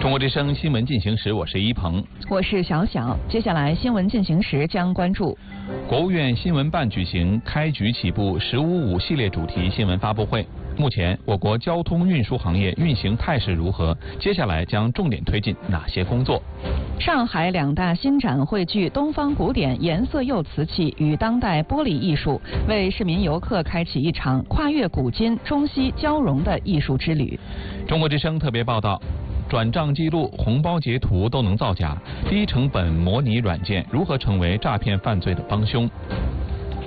中国之声新闻进行时，我是一鹏， 我是小小。接下来新闻进行时将关注国务院新闻办举行开局起步“15.5”系列主题新闻发布会。目前我国交通运输行业运行态势如何？接下来将重点推进哪些工作？ 上海2大新展汇聚东方古典颜色釉瓷器与当代玻璃艺术，为市民游客开启一场跨越古今中西交融的艺术之旅。 中国之声特别报道。转账记录、红包截图都能造假，低成本模拟软件如何成为诈骗犯罪的帮凶？